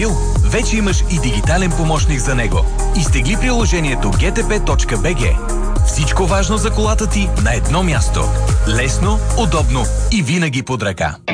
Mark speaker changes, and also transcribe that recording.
Speaker 1: автомобил, вече имаш и дигитален помощник за него. Изтегли приложението gtp.bg. Всичко важно за колата ти на едно място. Лесно, удобно и винаги под ръка.